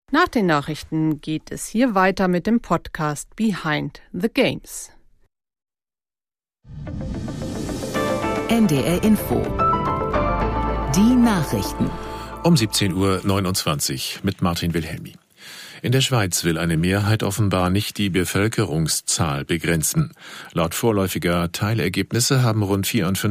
Nach den Nachrichten geht es hier weiter mit dem Podcast Behind the Games. NDR Info. Die Nachrichten. Um 17.29 Uhr mit Martin Wilhelmi. In der Schweiz will eine Mehrheit offenbar nicht die Bevölkerungszahl begrenzen. Laut vorläufiger Teilergebnisse haben rund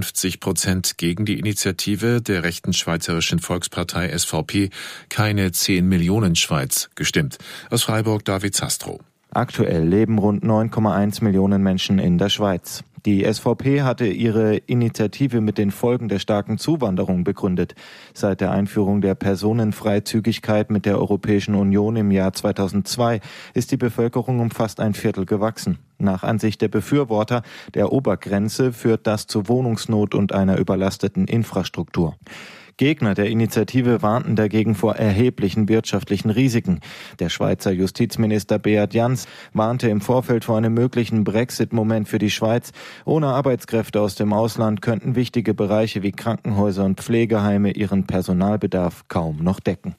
54% gegen die Initiative der rechten Schweizerischen Volkspartei SVP keine 10 Millionen Schweiz gestimmt. Aus Freiburg David Zastro. Aktuell leben rund 9,1 Millionen Menschen in der Schweiz. Die SVP hatte ihre Initiative mit den Folgen der starken Zuwanderung begründet. Seit der Einführung der Personenfreizügigkeit mit der Europäischen Union im Jahr 2002 ist die Bevölkerung um fast ein Viertel gewachsen. Nach Ansicht der Befürworter der Obergrenze führt das zu Wohnungsnot und einer überlasteten Infrastruktur. Gegner der Initiative warnten dagegen vor erheblichen wirtschaftlichen Risiken. Der Schweizer Justizminister Beat Jans warnte im Vorfeld vor einem möglichen Brexit-Moment für die Schweiz. Ohne Arbeitskräfte aus dem Ausland könnten wichtige Bereiche wie Krankenhäuser und Pflegeheime ihren Personalbedarf kaum noch decken.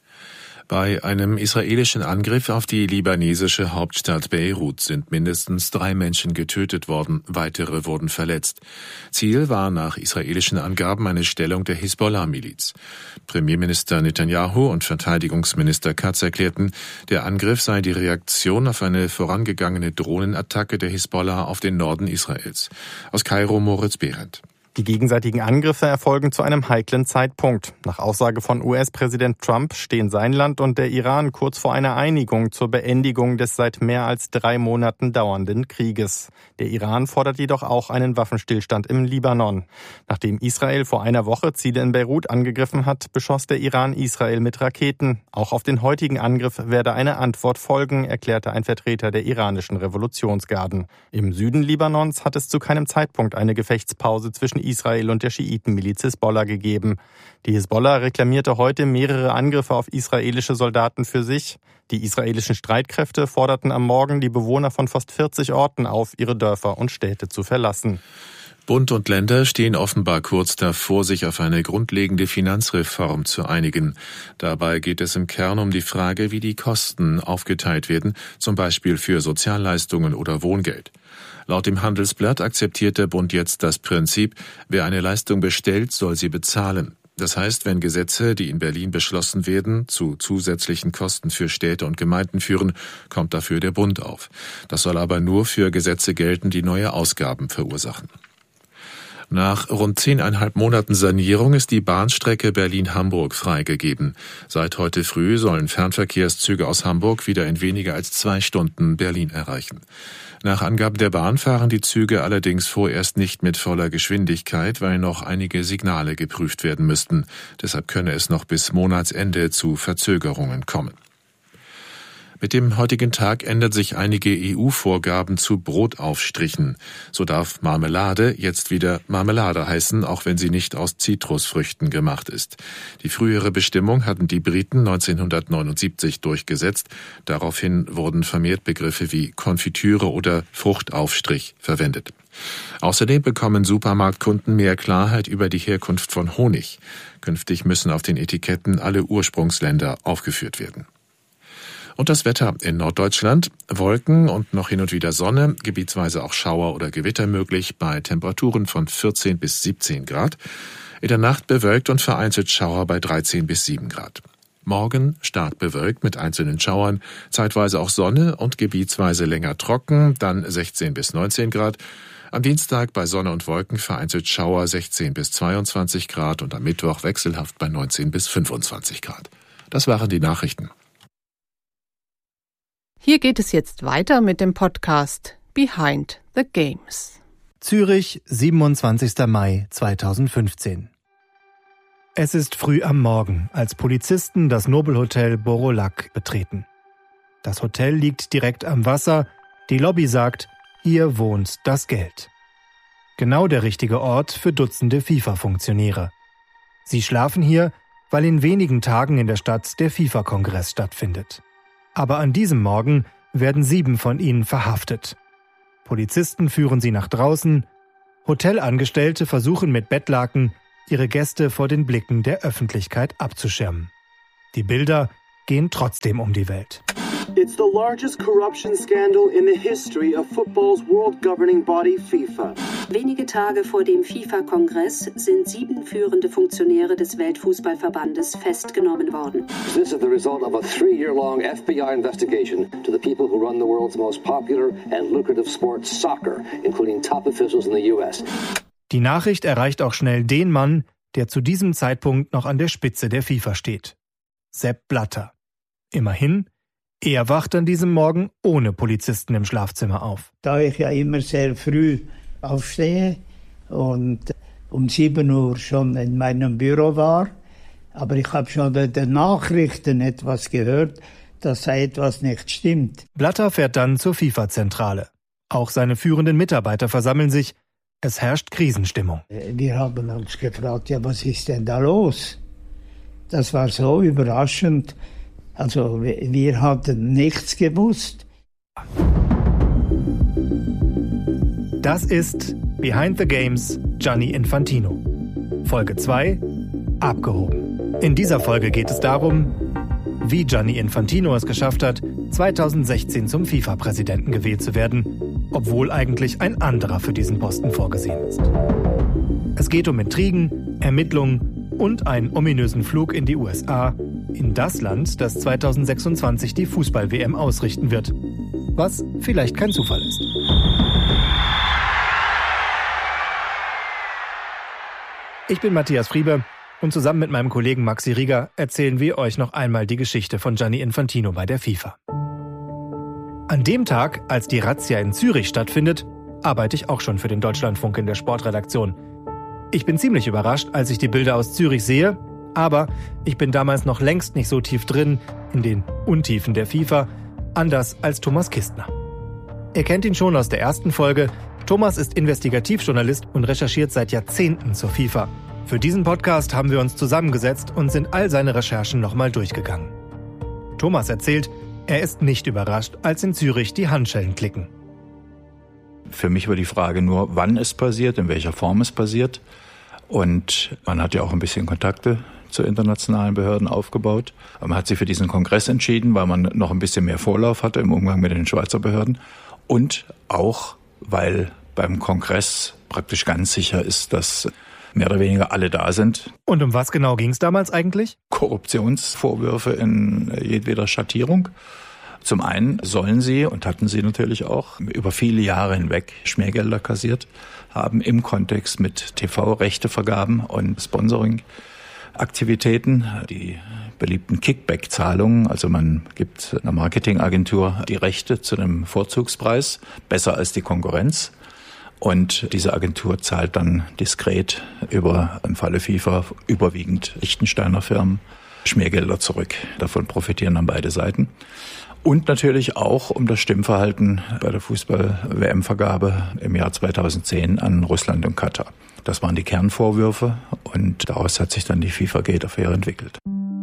Bei einem israelischen Angriff auf die libanesische Hauptstadt Beirut sind mindestens 3 Menschen getötet worden, weitere wurden verletzt. Ziel war nach israelischen Angaben eine Stellung der Hisbollah-Miliz. Premierminister Netanyahu und Verteidigungsminister Katz erklärten, der Angriff sei die Reaktion auf eine vorangegangene Drohnenattacke der Hisbollah auf den Norden Israels. Aus Kairo Moritz Behrendt. Die gegenseitigen Angriffe erfolgen zu einem heiklen Zeitpunkt. Nach Aussage von US-Präsident Trump stehen sein Land und der Iran kurz vor einer Einigung zur Beendigung des seit mehr als 3 Monaten dauernden Krieges. Der Iran fordert jedoch auch einen Waffenstillstand im Libanon. Nachdem Israel vor einer Woche Ziele in Beirut angegriffen hat, beschoss der Iran Israel mit Raketen. Auch auf den heutigen Angriff werde eine Antwort folgen, erklärte ein Vertreter der iranischen Revolutionsgarden. Im Süden Libanons hat es zu keinem Zeitpunkt eine Gefechtspause zwischen Israel und der Schiitenmiliz Hisbollah gegeben. Die Hisbollah reklamierte heute mehrere Angriffe auf israelische Soldaten für sich. Die israelischen Streitkräfte forderten am Morgen die Bewohner von fast 40 Orten auf, ihre Dörfer und Städte zu verlassen. Bund und Länder stehen offenbar kurz davor, sich auf eine grundlegende Finanzreform zu einigen. Dabei geht es im Kern um die Frage, wie die Kosten aufgeteilt werden, zum Beispiel für Sozialleistungen oder Wohngeld. Laut dem Handelsblatt akzeptiert der Bund jetzt das Prinzip, wer eine Leistung bestellt, soll sie bezahlen. Das heißt, wenn Gesetze, die in Berlin beschlossen werden, zu zusätzlichen Kosten für Städte und Gemeinden führen, kommt dafür der Bund auf. Das soll aber nur für Gesetze gelten, die neue Ausgaben verursachen. Nach rund 10,5 Monaten Sanierung ist die Bahnstrecke Berlin-Hamburg freigegeben. Seit heute früh sollen Fernverkehrszüge aus Hamburg wieder in weniger als 2 Stunden Berlin erreichen. Nach Angaben der Bahn fahren die Züge allerdings vorerst nicht mit voller Geschwindigkeit, weil noch einige Signale geprüft werden müssten. Deshalb könne es noch bis Monatsende zu Verzögerungen kommen. Mit dem heutigen Tag ändern sich einige EU-Vorgaben zu Brotaufstrichen. So darf Marmelade jetzt wieder Marmelade heißen, auch wenn sie nicht aus Zitrusfrüchten gemacht ist. Die frühere Bestimmung hatten die Briten 1979 durchgesetzt. Daraufhin wurden vermehrt Begriffe wie Konfitüre oder Fruchtaufstrich verwendet. Außerdem bekommen Supermarktkunden mehr Klarheit über die Herkunft von Honig. Künftig müssen auf den Etiketten alle Ursprungsländer aufgeführt werden. Und das Wetter in Norddeutschland: Wolken und noch hin und wieder Sonne, gebietsweise auch Schauer oder Gewitter möglich bei Temperaturen von 14 bis 17 Grad. In der Nacht bewölkt und vereinzelt Schauer bei 13 bis 7 Grad. Morgen stark bewölkt mit einzelnen Schauern, zeitweise auch Sonne und gebietsweise länger trocken, dann 16 bis 19 Grad. Am Dienstag bei Sonne und Wolken vereinzelt Schauer 16 bis 22 Grad und am Mittwoch wechselhaft bei 19 bis 25 Grad. Das waren die Nachrichten. Hier geht es jetzt weiter mit dem Podcast Behind the Games. Zürich, 27. Mai 2015. Es ist früh am Morgen, als Polizisten das Nobelhotel Borolac betreten. Das Hotel liegt direkt am Wasser. Die Lobby sagt, hier wohnt das Geld. Genau der richtige Ort für Dutzende FIFA-Funktionäre. Sie schlafen hier, weil in wenigen Tagen in der Stadt der FIFA-Kongress stattfindet. Aber an diesem Morgen werden 7 von ihnen verhaftet. Polizisten führen sie nach draußen. Hotelangestellte versuchen mit Bettlaken, ihre Gäste vor den Blicken der Öffentlichkeit abzuschirmen. Die Bilder gehen trotzdem um die Welt. It's the largest corruption scandal in the history of football's world governing body, FIFA. Wenige Tage vor dem FIFA-Kongress sind 7 führende Funktionäre des Weltfußballverbandes festgenommen worden. This is the result of a 3-year-long FBI investigation to the people who run the world's most popular and lucrative sport, soccer, including top officials in the US. Die Nachricht erreicht auch schnell den Mann, der zu diesem Zeitpunkt noch an der Spitze der FIFA steht. Sepp Blatter. Immerhin, er wacht an diesem Morgen ohne Polizisten im Schlafzimmer auf. Da ich ja immer sehr früh aufstehe und um 7 Uhr schon in meinem Büro war, aber ich habe schon in den Nachrichten etwas gehört, dass da etwas nicht stimmt. Blatter fährt dann zur FIFA-Zentrale. Auch seine führenden Mitarbeiter versammeln sich. Es herrscht Krisenstimmung. Wir haben uns gefragt, ja, was ist denn da los? Das war so überraschend. Also wir hatten nichts gewusst. Das ist Behind the Games Gianni Infantino. Folge 2, abgehoben. In dieser Folge geht es darum, wie Gianni Infantino es geschafft hat, 2016 zum FIFA-Präsidenten gewählt zu werden, obwohl eigentlich ein anderer für diesen Posten vorgesehen ist. Es geht um Intrigen, Ermittlungen und einen ominösen Flug in die USA, in das Land, das 2026 die Fußball-WM ausrichten wird. Was vielleicht kein Zufall ist. Ich bin Matthias Friebe und zusammen mit meinem Kollegen Maxi Rieger erzählen wir euch noch einmal die Geschichte von Gianni Infantino bei der FIFA. An dem Tag, als die Razzia in Zürich stattfindet, arbeite ich auch schon für den Deutschlandfunk in der Sportredaktion. Ich bin ziemlich überrascht, als ich die Bilder aus Zürich sehe, aber ich bin damals noch längst nicht so tief drin in den Untiefen der FIFA, anders als Thomas Kistner. Ihr kennt ihn schon aus der ersten Folge. Thomas ist Investigativjournalist und recherchiert seit Jahrzehnten zur FIFA. Für diesen Podcast haben wir uns zusammengesetzt und sind all seine Recherchen nochmal durchgegangen. Thomas erzählt, er ist nicht überrascht, als in Zürich die Handschellen klicken. Für mich war die Frage nur, wann es passiert, in welcher Form es passiert. Und man hat ja auch ein bisschen Kontakte zu internationalen Behörden aufgebaut. Man hat sich für diesen Kongress entschieden, weil man noch ein bisschen mehr Vorlauf hatte im Umgang mit den Schweizer Behörden. Und auch, weil beim Kongress praktisch ganz sicher ist, dass mehr oder weniger alle da sind. Und um was genau ging es damals eigentlich? Korruptionsvorwürfe in jedweder Schattierung. Zum einen sollen sie, und hatten sie natürlich auch, über viele Jahre hinweg Schmiergelder kassiert haben im Kontext mit TV-Rechtevergaben und Sponsoring-Aktivitäten. Die beliebten Kickback-Zahlungen, also man gibt einer Marketingagentur die Rechte zu einem Vorzugspreis, besser als die Konkurrenz. Und diese Agentur zahlt dann diskret über, im Falle FIFA, überwiegend Liechtensteiner Firmen Schmiergelder zurück. Davon profitieren dann beide Seiten. Und natürlich auch um das Stimmverhalten bei der Fußball-WM-Vergabe im Jahr 2010 an Russland und Katar. Das waren die Kernvorwürfe und daraus hat sich dann die FIFA-Gate-Affäre entwickelt.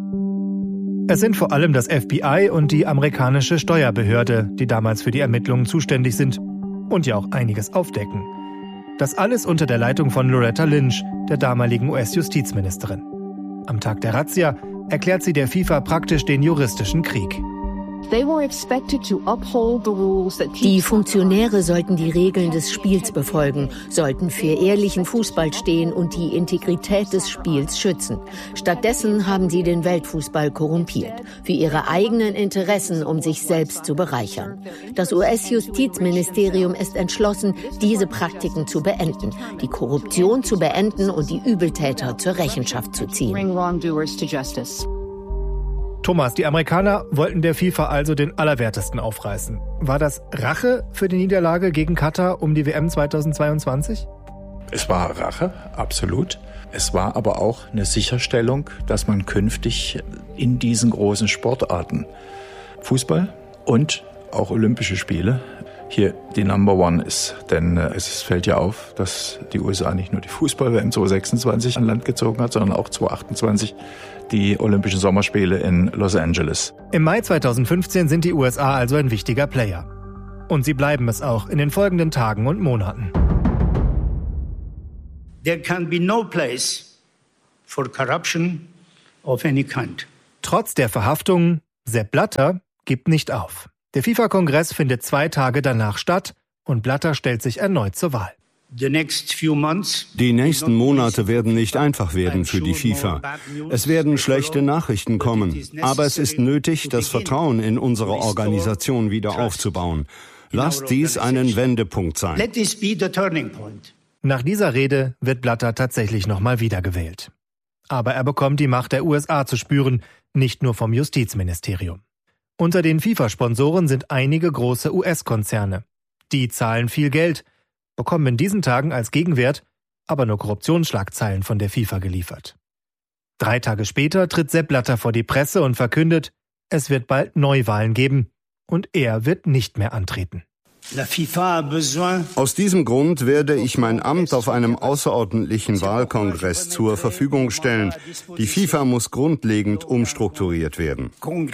Es sind vor allem das FBI und die amerikanische Steuerbehörde, die damals für die Ermittlungen zuständig sind und ja auch einiges aufdecken. Das alles unter der Leitung von Loretta Lynch, der damaligen US-Justizministerin. Am Tag der Razzia erklärt sie der FIFA praktisch den juristischen Krieg. Die Funktionäre sollten die Regeln des Spiels befolgen, sollten für ehrlichen Fußball stehen und die Integrität des Spiels schützen. Stattdessen haben sie den Weltfußball korrumpiert, für ihre eigenen Interessen, um sich selbst zu bereichern. Das US-Justizministerium ist entschlossen, diese Praktiken zu beenden, die Korruption zu beenden und die Übeltäter zur Rechenschaft zu ziehen. Thomas, die Amerikaner wollten der FIFA also den Allerwertesten aufreißen. War das Rache für die Niederlage gegen Katar um die WM 2022? Es war Rache, absolut. Es war aber auch eine Sicherstellung, dass man künftig in diesen großen Sportarten Fußball und auch Olympische Spiele hier die Number One ist. Denn es fällt ja auf, dass die USA nicht nur die Fußball-WM 2026 an Land gezogen hat, sondern auch 2028 die Olympischen Sommerspiele in Los Angeles. Im Mai 2015 sind die USA also ein wichtiger Player. Und sie bleiben es auch in den folgenden Tagen und Monaten. There can be no place for corruption of any kind. Trotz der Verhaftungen, Sepp Blatter gibt nicht auf. Der FIFA-Kongress findet 2 Tage danach statt und Blatter stellt sich erneut zur Wahl. Die nächsten Monate werden nicht einfach werden für die FIFA. Es werden schlechte Nachrichten kommen. Aber es ist nötig, das Vertrauen in unsere Organisation wieder aufzubauen. Lasst dies einen Wendepunkt sein. Nach dieser Rede wird Blatter tatsächlich nochmal wiedergewählt. Aber er bekommt die Macht der USA zu spüren, nicht nur vom Justizministerium. Unter den FIFA-Sponsoren sind einige große US-Konzerne. Die zahlen viel Geld, bekommen in diesen Tagen als Gegenwert aber nur Korruptionsschlagzeilen von der FIFA geliefert. 3 Tage später tritt Sepp Blatter vor die Presse und verkündet, es wird bald Neuwahlen geben und er wird nicht mehr antreten. Aus diesem Grund werde ich mein Amt auf einem außerordentlichen Wahlkongress zur Verfügung stellen. Die FIFA muss grundlegend umstrukturiert werden.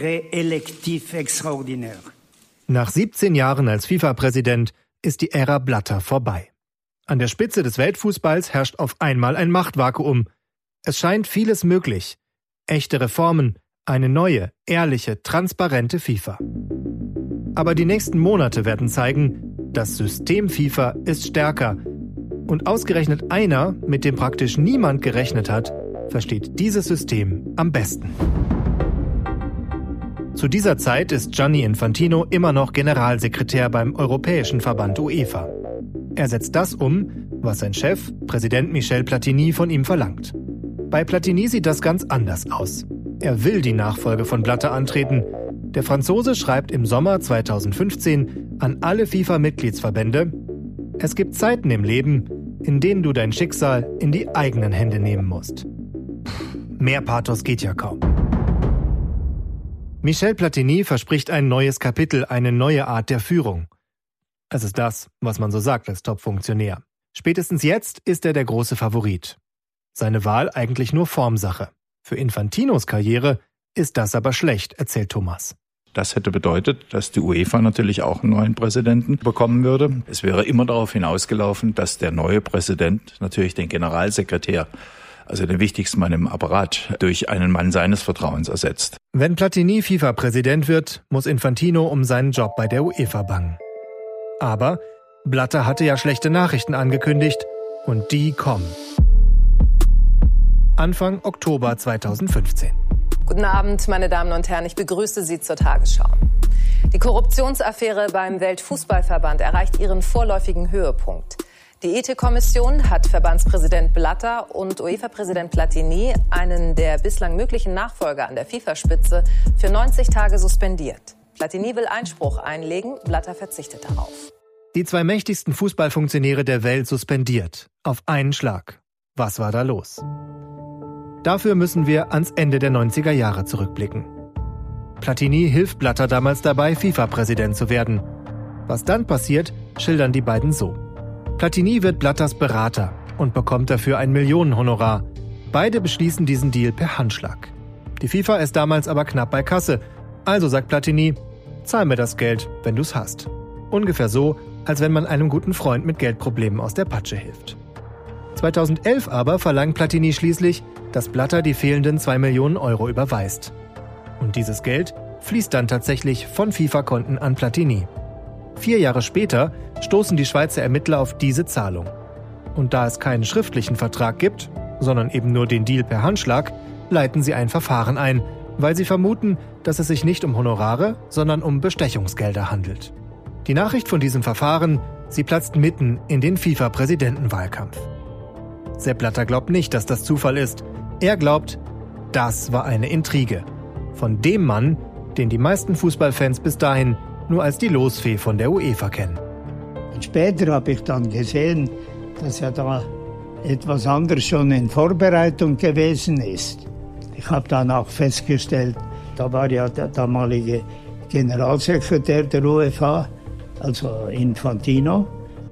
Nach 17 Jahren als FIFA-Präsident ist die Ära Blatter vorbei. An der Spitze des Weltfußballs herrscht auf einmal ein Machtvakuum. Es scheint vieles möglich. Echte Reformen, eine neue, ehrliche, transparente FIFA. Aber die nächsten Monate werden zeigen, das System FIFA ist stärker. Und ausgerechnet einer, mit dem praktisch niemand gerechnet hat, versteht dieses System am besten. Zu dieser Zeit ist Gianni Infantino immer noch Generalsekretär beim Europäischen Verband UEFA. Er setzt das um, was sein Chef, Präsident Michel Platini, von ihm verlangt. Bei Platini sieht das ganz anders aus. Er will die Nachfolge von Blatter antreten. Der Franzose schreibt im Sommer 2015 an alle FIFA-Mitgliedsverbände: Es gibt Zeiten im Leben, in denen du dein Schicksal in die eigenen Hände nehmen musst. Mehr Pathos geht ja kaum. Michel Platini verspricht ein neues Kapitel, eine neue Art der Führung. Es ist das, was man so sagt als Top-Funktionär. Spätestens jetzt ist er der große Favorit. Seine Wahl eigentlich nur Formsache. Für Infantinos Karriere ist das aber schlecht, erzählt Thomas. Das hätte bedeutet, dass die UEFA natürlich auch einen neuen Präsidenten bekommen würde. Es wäre immer darauf hinausgelaufen, dass der neue Präsident natürlich den Generalsekretär, also den wichtigsten Mann im Apparat, durch einen Mann seines Vertrauens ersetzt. Wenn Platini FIFA-Präsident wird, muss Infantino um seinen Job bei der UEFA bangen. Aber Blatter hatte ja schlechte Nachrichten angekündigt und die kommen. Anfang Oktober 2015. Guten Abend, meine Damen und Herren, ich begrüße Sie zur Tagesschau. Die Korruptionsaffäre beim Weltfußballverband erreicht ihren vorläufigen Höhepunkt. Die Ethikkommission hat Verbandspräsident Blatter und UEFA-Präsident Platini, einen der bislang möglichen Nachfolger an der FIFA-Spitze, für 90 Tage suspendiert. Platini will Einspruch einlegen, Blatter verzichtet darauf. Die 2 mächtigsten Fußballfunktionäre der Welt suspendiert. Auf einen Schlag. Was war da los? Dafür müssen wir ans Ende der 90er Jahre zurückblicken. Platini hilft Blatter damals dabei, FIFA-Präsident zu werden. Was dann passiert, schildern die beiden so. Platini wird Blatters Berater und bekommt dafür ein Millionenhonorar. Beide beschließen diesen Deal per Handschlag. Die FIFA ist damals aber knapp bei Kasse. Also sagt Platini, zahl mir das Geld, wenn du's hast. Ungefähr so, als wenn man einem guten Freund mit Geldproblemen aus der Patsche hilft. 2011 aber verlangt Platini schließlich, dass Blatter die fehlenden 2 Millionen Euro überweist. Und dieses Geld fließt dann tatsächlich von FIFA-Konten an Platini. 4 Jahre später stoßen die Schweizer Ermittler auf diese Zahlung. Und da es keinen schriftlichen Vertrag gibt, sondern eben nur den Deal per Handschlag, leiten sie ein Verfahren ein, weil sie vermuten, dass es sich nicht um Honorare, sondern um Bestechungsgelder handelt. Die Nachricht von diesem Verfahren, sie platzt mitten in den FIFA-Präsidentenwahlkampf. Sepp Blatter glaubt nicht, dass das Zufall ist. Er glaubt, das war eine Intrige. Von dem Mann, den die meisten Fußballfans bis dahin nur als die Losfee von der UEFA kennen. Und später habe ich dann gesehen, dass ja da etwas anderes schon in Vorbereitung gewesen ist. Ich habe dann auch festgestellt, da war ja der damalige Generalsekretär der UEFA, also Infantino.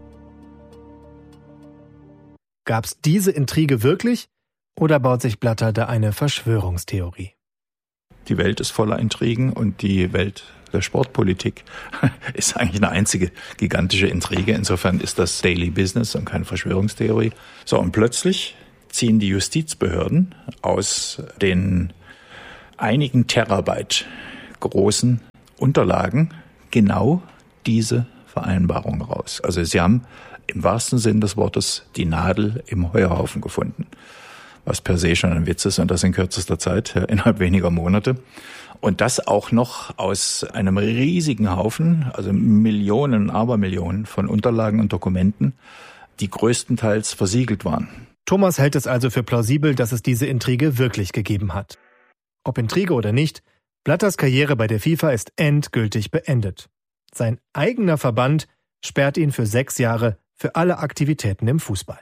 Gab's diese Intrige wirklich oder baut sich Blatter da eine Verschwörungstheorie? Die Welt ist voller Intrigen und die Welt der Sportpolitik ist eigentlich eine einzige gigantische Intrige. Insofern ist das Daily Business und keine Verschwörungstheorie. So, und plötzlich ziehen die Justizbehörden aus den einigen Terabyte großen Unterlagen genau diese Vereinbarung raus. Also sie haben im wahrsten Sinn des Wortes die Nadel im Heuhaufen gefunden, was per se schon ein Witz ist und das in kürzester Zeit, innerhalb weniger Monate. Und das auch noch aus einem riesigen Haufen, also Millionen, Abermillionen von Unterlagen und Dokumenten, die größtenteils versiegelt waren. Thomas hält es also für plausibel, dass es diese Intrige wirklich gegeben hat. Ob Intrige oder nicht, Blatters Karriere bei der FIFA ist endgültig beendet. Sein eigener Verband sperrt ihn für 6 Jahre für alle Aktivitäten im Fußball.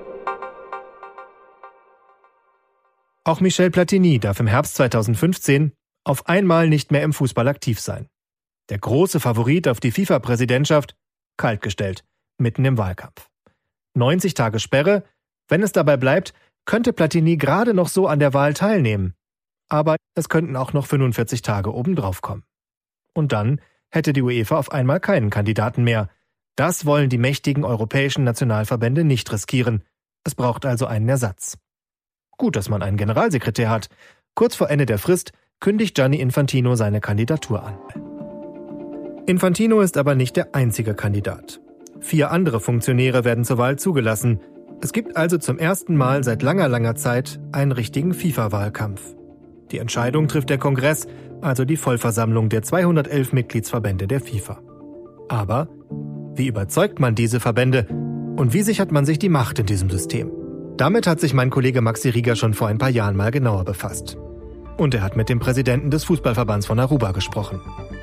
Auch Michel Platini darf im Herbst 2015 auf einmal nicht mehr im Fußball aktiv sein. Der große Favorit auf die FIFA-Präsidentschaft, kaltgestellt, mitten im Wahlkampf. 90 Tage Sperre, wenn es dabei bleibt, könnte Platini gerade noch so an der Wahl teilnehmen. Aber es könnten auch noch 45 Tage obendrauf kommen. Und dann hätte die UEFA auf einmal keinen Kandidaten mehr. Das wollen die mächtigen europäischen Nationalverbände nicht riskieren. Es braucht also einen Ersatz. Gut, dass man einen Generalsekretär hat. Kurz vor Ende der Frist kündigt Gianni Infantino seine Kandidatur an. Infantino ist aber nicht der einzige Kandidat. 4 andere Funktionäre werden zur Wahl zugelassen. Es gibt also zum ersten Mal seit langer Zeit einen richtigen FIFA-Wahlkampf. Die Entscheidung trifft der Kongress, also die Vollversammlung der 211 Mitgliedsverbände der FIFA. Aber wie überzeugt man diese Verbände und wie sichert man sich die Macht in diesem System? Damit hat sich mein Kollege Maxi Rieger schon vor ein paar Jahren mal genauer befasst. Und er hat mit dem Präsidenten des Fußballverbands von Aruba gesprochen.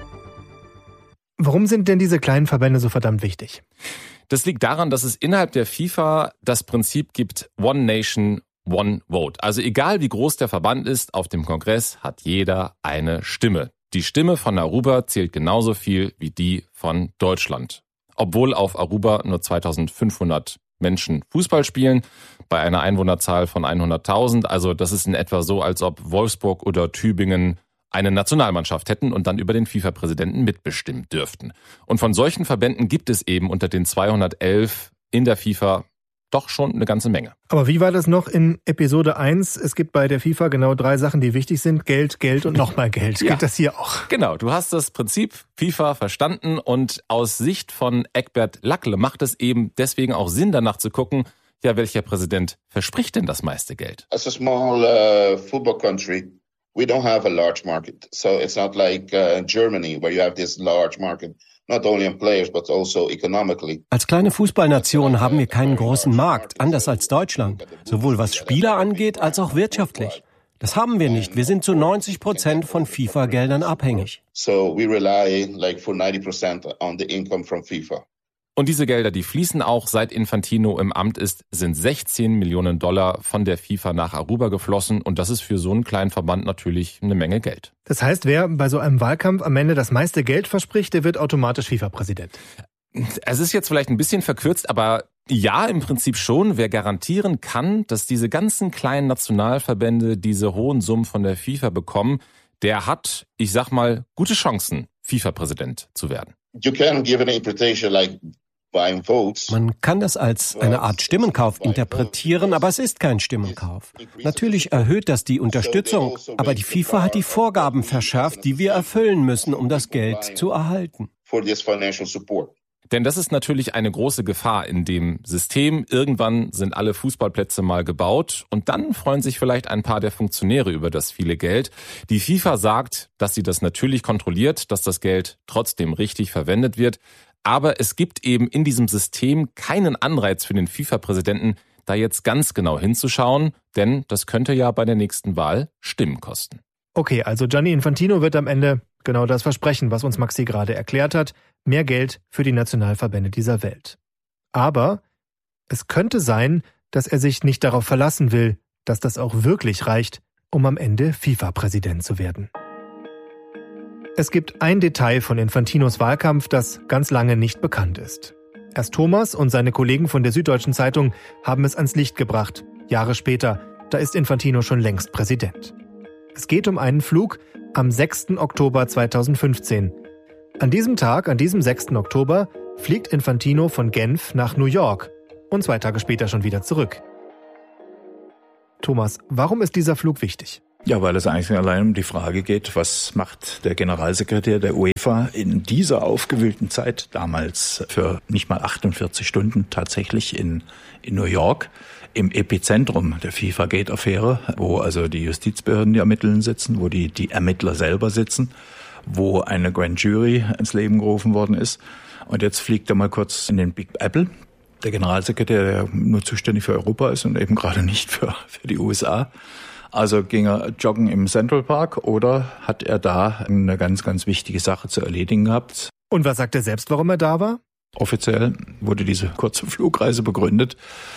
Warum sind denn diese kleinen Verbände so verdammt wichtig? Das liegt daran, dass es innerhalb der FIFA das Prinzip gibt, One Nation, One Vote. Also egal wie groß der Verband ist, auf dem Kongress hat jeder eine Stimme. Die Stimme von Aruba zählt genauso viel wie die von Deutschland. Obwohl auf Aruba nur 2500 Menschen Fußball spielen, bei einer Einwohnerzahl von 100.000. Also das ist in etwa so, als ob Wolfsburg oder Tübingen eine Nationalmannschaft hätten und dann über den FIFA-Präsidenten mitbestimmen dürften. Und von solchen Verbänden gibt es eben unter den 211 in der FIFA doch schon eine ganze Menge. Aber wie war das noch in Episode 1? Es gibt bei der FIFA genau 3 Sachen, die wichtig sind. Geld, Geld und nochmal Geld. Ja. Gilt das hier auch? Genau, du hast das Prinzip FIFA verstanden und aus Sicht von Egbert Lackle macht es eben deswegen auch Sinn, danach zu gucken, ja, welcher Präsident verspricht denn das meiste Geld? As a small football country, we don't have a large market. So it's not like Germany, where you have this large market. Not only in players, but also economically. Als kleine Fußballnation haben wir keinen großen Markt, anders als Deutschland, sowohl was Spieler angeht, als auch wirtschaftlich. Das haben wir nicht. Wir sind zu 90% von FIFA-Geldern abhängig. So we rely like for 90% on the income from FIFA. Und diese Gelder, die fließen auch, seit Infantino im Amt ist, sind 16 Millionen Dollar von der FIFA nach Aruba geflossen. Und das ist für so einen kleinen Verband natürlich eine Menge Geld. Das heißt, wer bei so einem Wahlkampf am Ende das meiste Geld verspricht, der wird automatisch FIFA-Präsident. Es ist jetzt vielleicht ein bisschen verkürzt, aber ja, im Prinzip schon. Wer garantieren kann, dass diese ganzen kleinen Nationalverbände diese hohen Summen von der FIFA bekommen, der hat, ich sag mal, gute Chancen, FIFA-Präsident zu werden. You can give an interpretation like man kann das als eine Art Stimmenkauf interpretieren, aber es ist kein Stimmenkauf. Natürlich erhöht das die Unterstützung, aber die FIFA hat die Vorgaben verschärft, die wir erfüllen müssen, um das Geld zu erhalten. Denn das ist natürlich eine große Gefahr in dem System. Irgendwann sind alle Fußballplätze mal gebaut und dann freuen sich vielleicht ein paar der Funktionäre über das viele Geld. Die FIFA sagt, dass sie das natürlich kontrolliert, dass das Geld trotzdem richtig verwendet wird. Aber es gibt eben in diesem System keinen Anreiz für den FIFA-Präsidenten, da jetzt ganz genau hinzuschauen, denn das könnte ja bei der nächsten Wahl Stimmen kosten. Okay, also Gianni Infantino wird am Ende genau das versprechen, was uns Maxi gerade erklärt hat, mehr Geld für die Nationalverbände dieser Welt. Aber es könnte sein, dass er sich nicht darauf verlassen will, dass das auch wirklich reicht, um am Ende FIFA-Präsident zu werden. Es gibt ein Detail von Infantinos Wahlkampf, das ganz lange nicht bekannt ist. Erst Thomas und seine Kollegen von der Süddeutschen Zeitung haben es ans Licht gebracht. Jahre später, da ist Infantino schon längst Präsident. Es geht um einen Flug am 6. Oktober 2015. An diesem Tag, an diesem 6. Oktober, fliegt Infantino von Genf nach New York und 2 Tage später schon wieder zurück. Thomas, warum ist dieser Flug wichtig? Ja, weil es eigentlich allein um die Frage geht, was macht der Generalsekretär der UEFA in dieser aufgewühlten Zeit damals für nicht mal 48 Stunden tatsächlich in New York, im Epizentrum der FIFA-Gate-Affäre, wo also die Justizbehörden, die ermitteln, sitzen, wo die Ermittler selber sitzen, wo eine Grand Jury ins Leben gerufen worden ist. Und jetzt fliegt er mal kurz in den Big Apple. Der Generalsekretär, der nur zuständig für Europa ist und eben gerade nicht für die USA. Also ging er joggen im Central Park oder hat er da eine ganz, ganz wichtige Sache zu erledigen gehabt? Und was sagt er selbst, warum er da war? Offiziell wurde diese kurze Flugreise begründet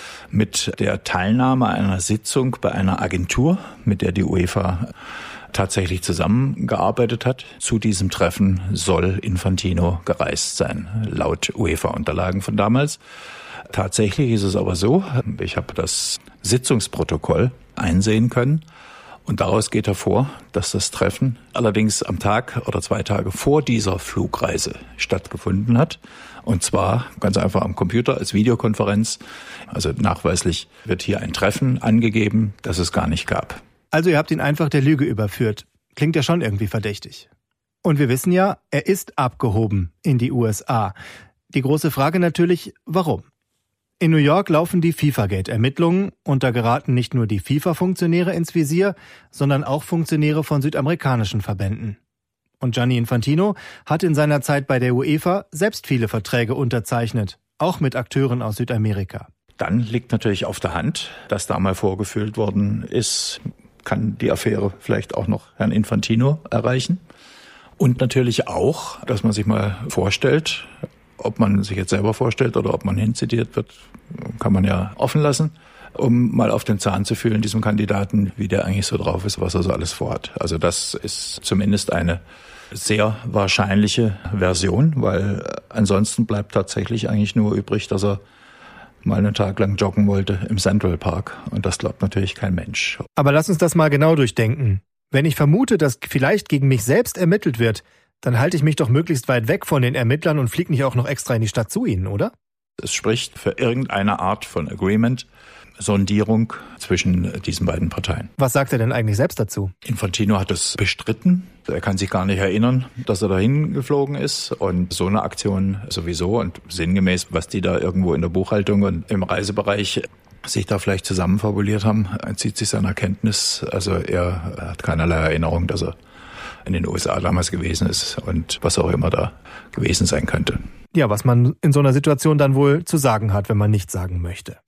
mit der Teilnahme einer Sitzung bei einer Agentur, mit der die UEFA tatsächlich zusammengearbeitet hat. Zu diesem Treffen soll Infantino gereist sein, laut UEFA-Unterlagen von damals. Tatsächlich ist es aber so, ich habe das Sitzungsprotokoll einsehen können und daraus geht hervor, dass das Treffen allerdings am Tag oder 2 Tage vor dieser Flugreise stattgefunden hat. Und zwar ganz einfach am Computer als Videokonferenz. Also nachweislich wird hier ein Treffen angegeben, das es gar nicht gab. Also ihr habt ihn einfach der Lüge überführt. Klingt ja schon irgendwie verdächtig. Und wir wissen ja, er ist abgehoben in die USA. Die große Frage natürlich, warum? In New York laufen die FIFA-Gate-Ermittlungen und da geraten nicht nur die FIFA-Funktionäre ins Visier, sondern auch Funktionäre von südamerikanischen Verbänden. Und Gianni Infantino hat in seiner Zeit bei der UEFA selbst viele Verträge unterzeichnet, auch mit Akteuren aus Südamerika. Dann liegt natürlich auf der Hand, dass da mal vorgefühlt worden ist, kann die Affäre vielleicht auch noch Herrn Infantino erreichen. Und natürlich auch, dass man sich mal vorstellt, ob man sich jetzt selber vorstellt oder ob man hinzitiert wird, kann man ja offen lassen, um mal auf den Zahn zu fühlen, diesem Kandidaten, wie der eigentlich so drauf ist, was er so alles vorhat. Also das ist zumindest eine sehr wahrscheinliche Version, weil ansonsten bleibt tatsächlich eigentlich nur übrig, dass er mal einen Tag lang joggen wollte im Central Park. Und das glaubt natürlich kein Mensch. Aber lass uns das mal genau durchdenken. Wenn ich vermute, dass vielleicht gegen mich selbst ermittelt wird, dann halte ich mich doch möglichst weit weg von den Ermittlern und fliege nicht auch noch extra in die Stadt zu ihnen, oder? Es spricht für irgendeine Art von Agreement, Sondierung zwischen diesen beiden Parteien. Was sagt er denn eigentlich selbst dazu? Infantino hat es bestritten. Er kann sich gar nicht erinnern, dass er dahin geflogen ist. Und so eine Aktion sowieso und sinngemäß, was die da irgendwo in der Buchhaltung und im Reisebereich sich da vielleicht zusammenfabuliert haben, entzieht sich seiner Kenntnis. Also er hat keinerlei Erinnerung, dass er in den USA damals gewesen ist und was auch immer da gewesen sein könnte. Ja, was man in so einer Situation dann wohl zu sagen hat, wenn man nichts sagen möchte.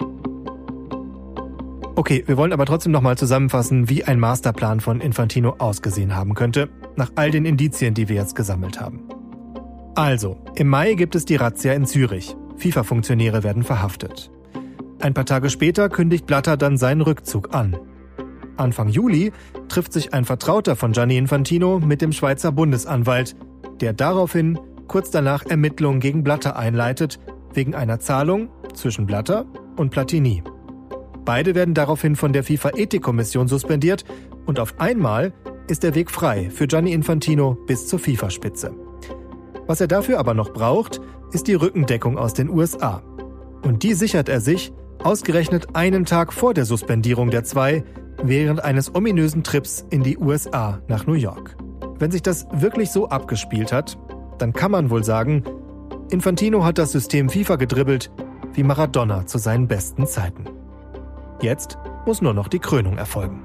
Okay, wir wollen aber trotzdem nochmal zusammenfassen, wie ein Masterplan von Infantino ausgesehen haben könnte, nach all den Indizien, die wir jetzt gesammelt haben. Also, im Mai gibt es die Razzia in Zürich. FIFA-Funktionäre werden verhaftet. Ein paar Tage später kündigt Blatter dann seinen Rückzug an. Anfang Juli trifft sich ein Vertrauter von Gianni Infantino mit dem Schweizer Bundesanwalt, der daraufhin kurz danach Ermittlungen gegen Blatter einleitet, wegen einer Zahlung zwischen Blatter und Platini. Beide werden daraufhin von der FIFA-Ethikkommission suspendiert und auf einmal ist der Weg frei für Gianni Infantino bis zur FIFA-Spitze. Was er dafür aber noch braucht, ist die Rückendeckung aus den USA. Und die sichert er sich ausgerechnet einen Tag vor der Suspendierung der zwei, während eines ominösen Trips in die USA nach New York. Wenn sich das wirklich so abgespielt hat, dann kann man wohl sagen, Infantino hat das System FIFA gedribbelt wie Maradona zu seinen besten Zeiten. Jetzt muss nur noch die Krönung erfolgen.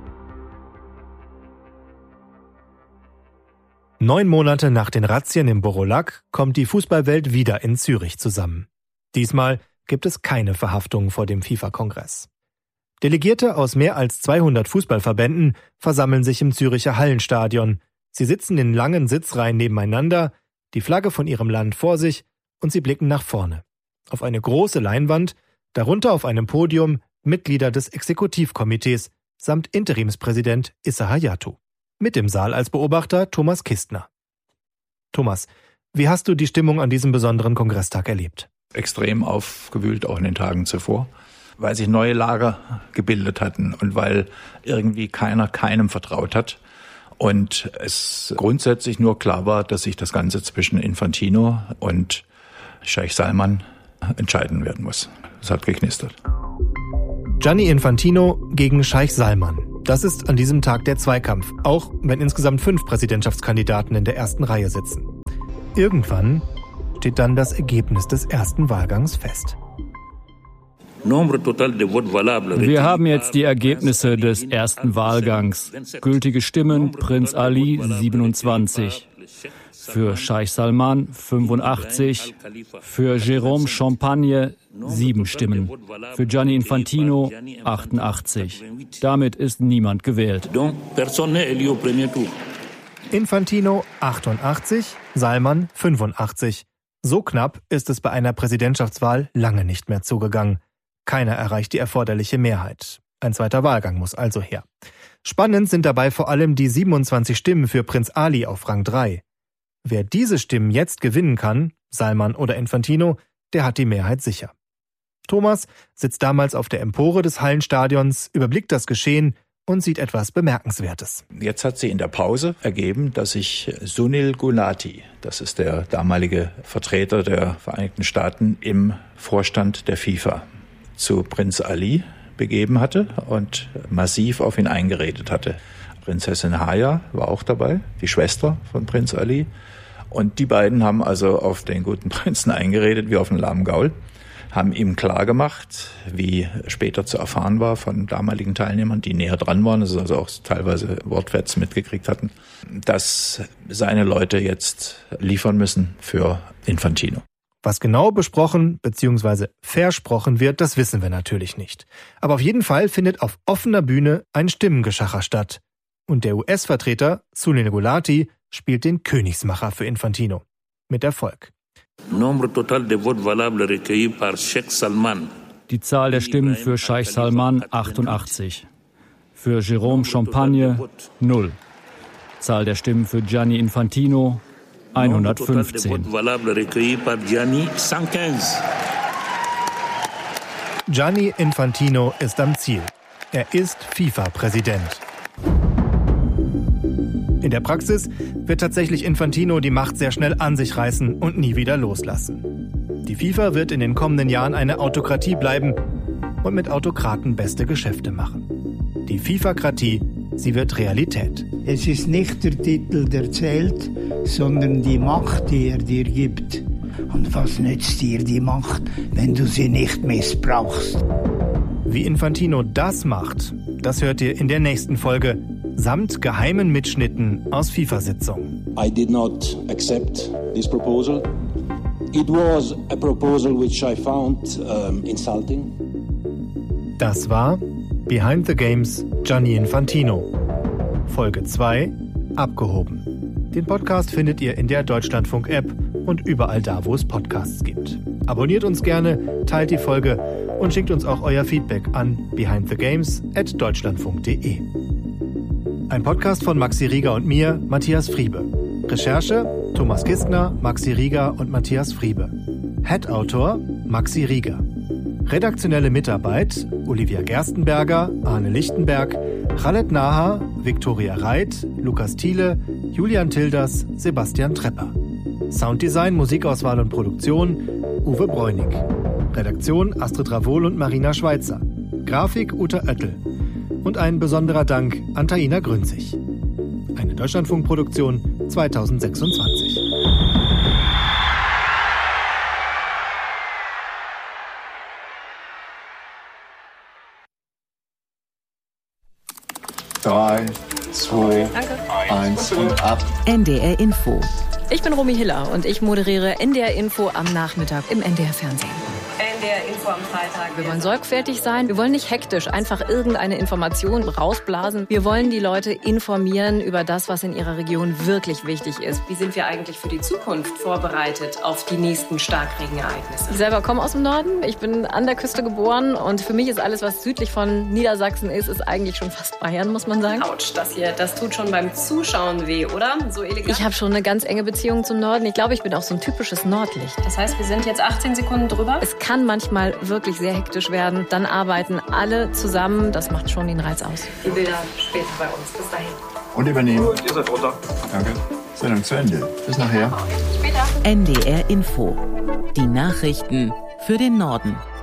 9 Monate nach den Razzien im Borolac kommt die Fußballwelt wieder in Zürich zusammen. Diesmal gibt es keine Verhaftungen vor dem FIFA-Kongress. Delegierte aus mehr als 200 Fußballverbänden versammeln sich im Züricher Hallenstadion. Sie sitzen in langen Sitzreihen nebeneinander, die Flagge von ihrem Land vor sich und sie blicken nach vorne. Auf eine große Leinwand, darunter auf einem Podium Mitglieder des Exekutivkomitees samt Interimspräsident Issa Hayatou. Mit im Saal als Beobachter Thomas Kistner. Thomas, wie hast du die Stimmung an diesem besonderen Kongresstag erlebt? Extrem aufgewühlt, auch in den Tagen zuvor, weil sich neue Lager gebildet hatten und weil irgendwie keiner keinem vertraut hat. Und es grundsätzlich nur klar war, dass sich das Ganze zwischen Infantino und Scheich Salman entscheiden werden muss. Es hat geknistert. Gianni Infantino gegen Scheich Salman. Das ist an diesem Tag der Zweikampf, auch wenn insgesamt 5 Präsidentschaftskandidaten in der ersten Reihe sitzen. Irgendwann steht dann das Ergebnis des ersten Wahlgangs fest. Wir haben jetzt die Ergebnisse des ersten Wahlgangs. Gültige Stimmen: Prinz Ali 27, für Scheich Salman 85, für Jérôme Champagne 7 Stimmen, für Gianni Infantino 88. Damit ist niemand gewählt. Infantino 88, Salman 85. So knapp ist es bei einer Präsidentschaftswahl lange nicht mehr zugegangen. Keiner erreicht die erforderliche Mehrheit. Ein zweiter Wahlgang muss also her. Spannend sind dabei vor allem die 27 Stimmen für Prinz Ali auf Rang 3. Wer diese Stimmen jetzt gewinnen kann, Salman oder Infantino, der hat die Mehrheit sicher. Thomas sitzt damals auf der Empore des Hallenstadions, überblickt das Geschehen und sieht etwas Bemerkenswertes. Jetzt hat sich in der Pause ergeben, dass sich Sunil Gulati, das ist der damalige Vertreter der Vereinigten Staaten im Vorstand der FIFA, zu Prinz Ali begeben hatte und massiv auf ihn eingeredet hatte. Prinzessin Haya war auch dabei, die Schwester von Prinz Ali. Und die beiden haben also auf den guten Prinzen eingeredet, wie auf einen lahmen Gaul, haben ihm klargemacht, wie später zu erfahren war von damaligen Teilnehmern, die näher dran waren, also auch teilweise Wortwitz mitgekriegt hatten, dass seine Leute jetzt liefern müssen für Infantino. Was genau besprochen bzw. versprochen wird, das wissen wir natürlich nicht. Aber auf jeden Fall findet auf offener Bühne ein Stimmengeschacher statt. Und der US-Vertreter Sunil Gulati spielt den Königsmacher für Infantino. Mit Erfolg. Die Zahl der Stimmen für Scheich Salman 88. Für Jérôme Champagne 0. Zahl der Stimmen für Gianni Infantino 115. Gianni Infantino ist am Ziel. Er ist FIFA-Präsident. In der Praxis wird tatsächlich Infantino die Macht sehr schnell an sich reißen und nie wieder loslassen. Die FIFA wird in den kommenden Jahren eine Autokratie bleiben und mit Autokraten beste Geschäfte machen. Die FIFA-Kratie, sie wird Realität. Es ist nicht der Titel, der zählt, sondern die Macht, die er dir gibt. Und was nützt dir die Macht, wenn du sie nicht missbrauchst? Wie Infantino das macht, das hört ihr in der nächsten Folge, samt geheimen Mitschnitten aus FIFA-Sitzungen. I did not accept this proposal. It was a proposal which I found insulting. Das war Behind the Games Gianni Infantino. Folge 2, abgehoben. Den Podcast findet ihr in der Deutschlandfunk-App und überall da, wo es Podcasts gibt. Abonniert uns gerne, teilt die Folge und schickt uns auch euer Feedback an behindthegames@deutschlandfunk.de. Ein Podcast von Maxi Rieger und mir, Matthias Friebe. Recherche Thomas Kistner, Maxi Rieger und Matthias Friebe. Head-Autor Maxi Rieger. Redaktionelle Mitarbeit Olivia Gerstenberger, Arne Lichtenberg, Khaled Naha, Viktoria Reit, Lukas Thiele, Julian Tilders, Sebastian Trepper. Sounddesign, Musikauswahl und Produktion Uwe Bräunig. Redaktion Astrid Ravol und Marina Schweitzer. Grafik Uta Oettel. Und ein besonderer Dank an Taina Grünzig. Eine Deutschlandfunk-Produktion 2026. Drei, 2, 1 und ab. NDR Info. Ich bin Romy Hiller und ich moderiere NDR Info am Nachmittag im NDR Fernsehen. NDR Info am Freitag. Wir wollen sorgfältig sein. Wir wollen nicht hektisch einfach irgendeine Information rausblasen. Wir wollen die Leute informieren über das, was in ihrer Region wirklich wichtig ist. Wie sind wir eigentlich für die Zukunft vorbereitet auf die nächsten Starkregenereignisse? Ich selber komme aus dem Norden. Ich bin an der Küste geboren und für mich ist alles, was südlich von Niedersachsen ist eigentlich schon fast Bayern, muss man sagen. Autsch, das tut schon beim Zuschauen weh, oder? So elegant. Ich habe schon eine ganz enge Beziehung zum Norden. Ich glaube, ich bin auch so ein typisches Nordlicht. Das heißt, wir sind jetzt 18 Sekunden drüber. Es kann manchmal wirklich sehr hektisch werden. Dann arbeiten alle zusammen. Das macht schon den Reiz aus. Die Bilder später bei uns. Bis dahin. Und übernehmen. Gut, ihr seid runter. Danke. Sendung zu Ende. Bis nachher. Später. NDR Info. Die Nachrichten für den Norden.